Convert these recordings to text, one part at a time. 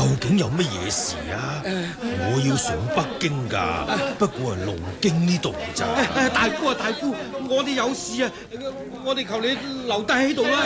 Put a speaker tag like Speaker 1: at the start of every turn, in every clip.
Speaker 1: 竟有乜嘢事啊？我要上北京㗎，不過係路經呢度咋。
Speaker 2: 大夫啊，大夫，我哋有事啊，我哋求你留低喺度啦。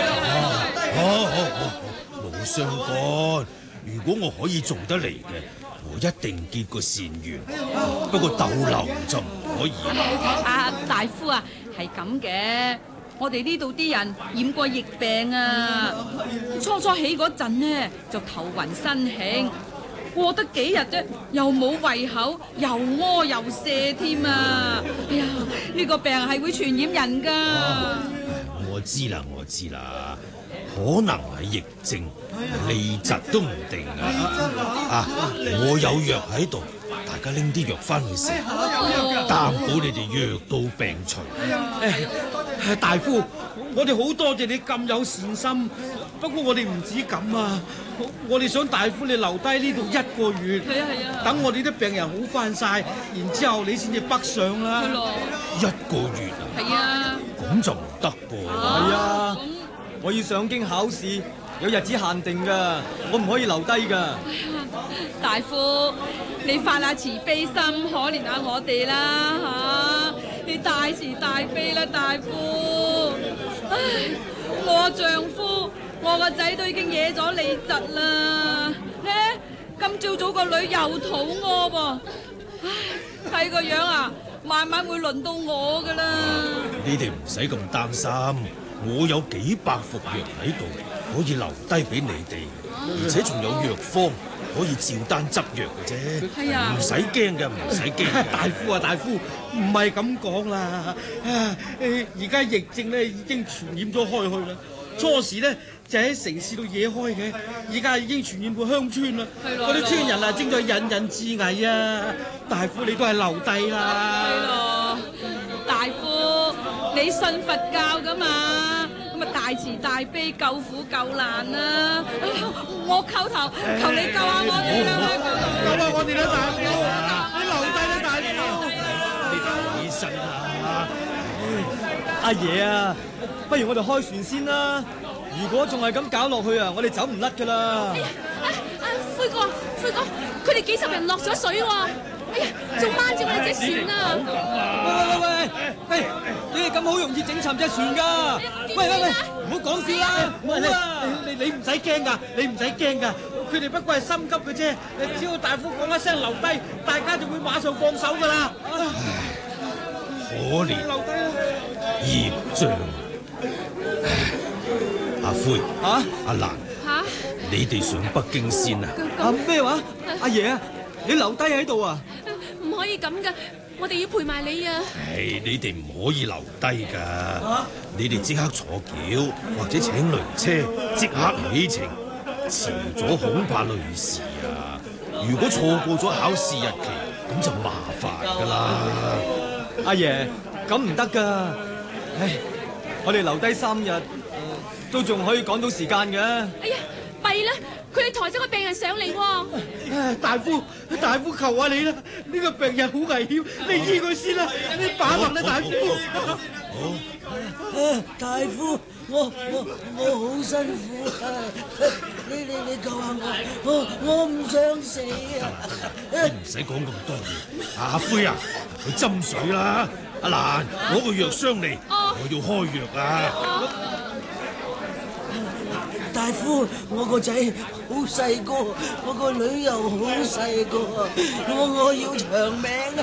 Speaker 1: 好，冇相干。如果我可以做得嚟嘅，我一定結個善緣。不過逗留就唔可以啦。
Speaker 3: 大夫啊，係咁嘅。我哋呢度啲人染過疫病啊，初起嗰陣呢就頭暈身㷫，過得幾日啫又冇胃口，又屙又瀉添啊！哎呀，呢個病係會傳染人㗎。
Speaker 1: 我知啦，可能係疫症、痢疾都唔定啊！我有藥喺度，大家拎啲藥翻去食，擔保你哋藥到病除。
Speaker 2: 大夫，我哋好多謝你咁有善心，不過我哋唔止咁啊！我哋想大夫你留低呢度1個月，等我哋啲病人好翻晒，然之後你先至北上啦。
Speaker 1: 1個月啊？
Speaker 3: 係啊，
Speaker 1: 咁就唔得噃。
Speaker 4: 係啊，我要上京考試，有日子限定㗎，我唔可以留低㗎。
Speaker 3: 大夫，你發下慈悲心，可憐下我哋啦嚇！你大慈大悲啦，大夫！唉，我丈夫、我個仔都已經惹咗痢疾啦。今朝早個女又肚屙噃，唉，睇個樣啊，慢慢會輪到我噶啦。
Speaker 1: 你哋唔使咁擔心，我有幾百服藥喺度，可以留低俾你哋，而且仲有藥方。可以照單執藥嘅啫，唔使驚嘅，唔使驚。
Speaker 2: 大夫，唔係咁講啦。而家疫症咧已經傳染咗開去啦。初時咧就喺城市度惹開嘅，而家已經傳染到鄉村啦。嗰啲村人啊正在人人自危啊！大夫你都係留低啦。
Speaker 3: 係咯，大夫你信佛教噶嘛？咁啊大慈大悲救苦救難啊！哎呀，我叩頭求你救下我哋啦！
Speaker 2: 救下我哋啦，大夫！你留低啦，大夫！
Speaker 1: 你哋起身啦！
Speaker 4: 阿爺啊，不如我哋開船先啦。如果仲係咁搞落去啊，我哋走唔甩噶啦。
Speaker 5: 哎呀，灰哥，佢哋幾十人落咗水喎！哎呀，仲掹住我哋隻船啊！
Speaker 4: 喂，你哋咁好容易整沉隻船噶？喂，唔好講笑啦！冇啊！
Speaker 2: 你唔使驚噶，佢哋不過係心急嘅啫。只要大夫講一聲留低，大家就會馬上放手噶啦。
Speaker 1: 可憐業障。阿灰，阿蘭，你哋上北京先啊！
Speaker 4: 咩話？阿爺啊，你留低喺度啊？
Speaker 5: 唔可以咁噶，我哋要陪埋你啊！
Speaker 1: 你哋唔可以留低噶，你哋即刻坐轎或者請雷車，即刻起程。遲咗恐怕累事啊！如果錯過咗考試日期，咁就麻煩噶啦。
Speaker 4: 阿爺，咁唔得噶。我哋留低3日，都仲可以趕到時間嘅。
Speaker 5: 哎呀，弊啦！佢哋抬咗個病人上嚟喎。
Speaker 2: 大夫求下你啦！呢個病人好危險，你醫佢先啦！你把脈啦，大夫。
Speaker 6: 大夫，我好辛苦啊！你救下我唔想死啊！
Speaker 1: 你唔使講咁多嘢。阿灰啊，去斟水啦！阿蘭，攞個藥箱嚟，我要開藥啊！
Speaker 6: 大夫，我個仔好細個，我個女又好細個，我要長命啊！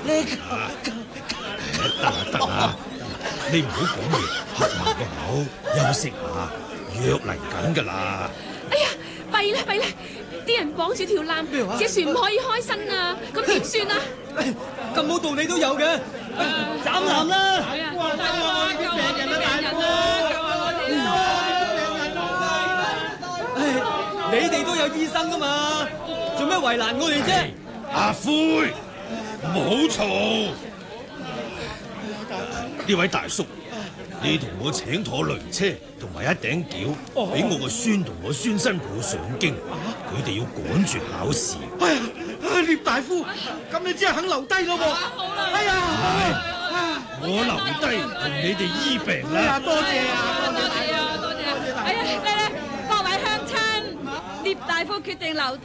Speaker 1: 得啦，你唔好講嘢，合埋個口，休息下，藥嚟緊噶啦。
Speaker 5: 哎呀，弊啦！啲人綁住條纜，隻船唔可以開身啊！咁點算啊？
Speaker 4: 咁冇道理都有嘅，斬纜啦！
Speaker 2: 啲病人啊，大夫！
Speaker 4: 你哋都有醫生噶嘛，做咩為難我哋啫？
Speaker 1: 阿灰，唔好嘈！呢位大叔，你同我請妥雷車同埋一頂轎，俾我個孫同我孫新抱上京，佢哋要趕住考試。
Speaker 2: 哎呀，聶大夫，咁你只係肯留低咯喎！哎呀，
Speaker 1: 我留低同你哋醫病啦！
Speaker 2: 多謝啊！
Speaker 3: 哎呀，嚟，各位鄉親，聶大夫決定留低。